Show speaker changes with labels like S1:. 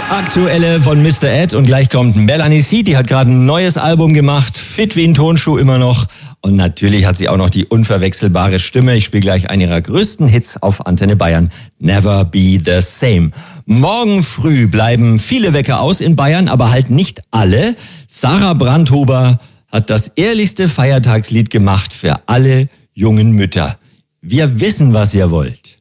S1: Aktuelle von Mr. Ed und gleich kommt Melanie C. Die hat gerade ein neues Album gemacht, fit wie ein Tonschuh immer noch. Und natürlich hat sie auch noch die unverwechselbare Stimme. Ich spiele gleich einen ihrer größten Hits auf Antenne Bayern, Never Be the Same. Morgen früh bleiben viele Wecker aus in Bayern, aber halt nicht alle. Sarah Brandhuber hat das ehrlichste Feiertagslied gemacht für alle jungen Mütter. Wir wissen, was ihr wollt.